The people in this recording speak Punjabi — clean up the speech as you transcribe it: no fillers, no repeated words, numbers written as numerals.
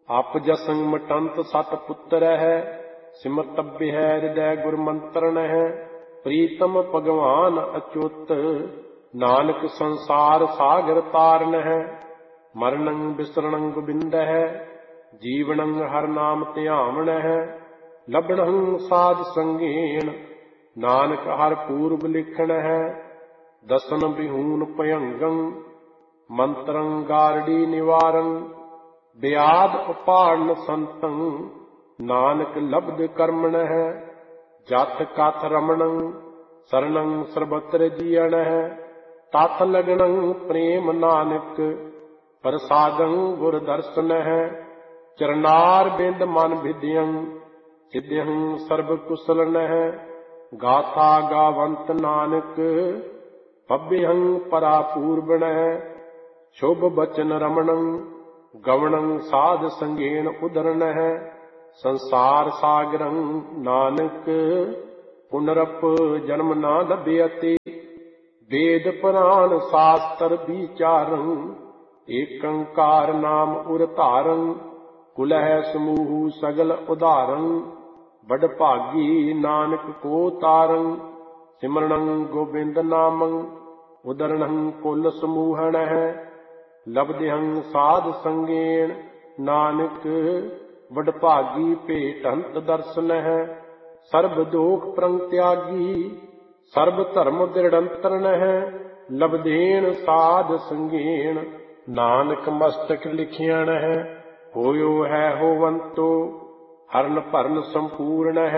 ਅਪ ਜਸੰ ਮਟੰਤ ਸਤ ਪੁੱਤਰ ਹੈ, ਸਿਮਰਤਬਿ ਹੈ ਹਿਰਦੈ ਗੁਰ ਮੰਤਰਨ ਹੈ। ਪ੍ਰੀਤਮ ਭਗਵਾਨ ਅਚੁੱਤ, ਨਾਨਕ ਸੰਸਾਰ ਸਾਗਰ ਤਾਰਨ ਹੈ। ਮਰਨੰ ਬਿਸਰਣੰ ਗੋਬਿੰਦ ਹੈ, ਜੀਵਨੰ ਹਰਿ ਨਾਮ ਧਿਆਵਨ ਹੈ। ਲੱਭਣੰ ਸਾਧ ਸੰਗੀਣ, ਨਾਨਕ ਹਰਿ ਪੂਰਬ ਲਿਖਣ ਹੈ। ਦਸਨ ਬਿਹੂਨ ਭਯੰਗੰ, ਮੰਤਰੰ ਗਾਰੜੀ ਨਿਵਾਰੰ। ਬਿਆਦ ਉਪਾੜਨ ਸੰਤੰ, ਨਾਨਕ ਲਬਧ ਕਰਮਣ ਹੈ। ਜਥ ਕਥ ਰਮਣੰ, ਸਰਣੰ ਸਰਬਤਰ ਜੀਅਣ ਹੈ। ਤਥ ਲਗਣੰ ਪ੍ਰੇਮ ਨਾਨਕ, ਪ੍ਰਸਾਦੰ ਗੁਰ ਦਰਸ਼ਨ ਹੈ। ਚਰਨਾਰ ਬਿੰਦ ਮਨ ਵਿਦਿਅੰ, ਸਿਧਿਅੰ ਸਰਬ ਕੁਸਲਨ ਹੈ। ਗਾਥਾ ਗਾਵੰਤ ਨਾਨਕ, ਪੱਬਿਅੰ ਪਰਾ ਪੂਰਬਣ ਹੈ। ਸ਼ੁਭ ਬਚਨ ਰਮਣੰ, ਗਵਣੰ ਸਾਧ ਸੰਗੇਣ ਉਦਰਨ ਹੈ। ਸੰਸਾਰ ਸਾਗਰੰ ਨਾਨਕ, ਪੁਨਰਪ ਜਨਮ ਨਾ ਲਭਿਅਤੀ। ਵੇਦ ਪੁਰਾਣ ਸ਼ਾਸਤਰ ਵਿਚਾਰੰ, ਏਕੰਕਾਰ ਨਾਮ ਉਰ ਧਾਰੰ। ਕੁਲਹਿ ਸਮੂਹ ਸਗਲ ਉਧਾਰੰ, ਬੜ ਭਾਗੀ ਨਾਨਕ ਕੋ ਤਾਰੰ। ਸਿਮਰਣੰ ਗੋਬਿੰਦ ਨਾਮੰ, ਉਦਰਣੰ ਕੁਲ ਸਮੂਹਣ ਹੈ। ਲਬਧਿਅੰ ਸਾਧ ਸੰਗੇਣ, ਨਾਨਕ ਵਡ ਭਾਗੀ ਭੇਟੰਤ ਦਰਸ਼ਨ ਹੈ। ਸਰਬ ਦੋਖ ਪ੍ਰੰਤਿਆਗੀ, ਸਰਬ ਧਰਮ ਦ੍ਰਿੜੰਤਰਨ ਹੈ। ਲਬਧੇਨ ਸਾਧ ਸੰਗੇਣ, ਨਾਨਕ ਮਸਤਕ ਲਿਖਿਆਣ ਹੈ। ਹੋਇਓ ਹੈ ਹੋਵੰਤੋ, ਹਰਨ ਭਰਨ ਸੰਪੂਰਨ ਹੈ।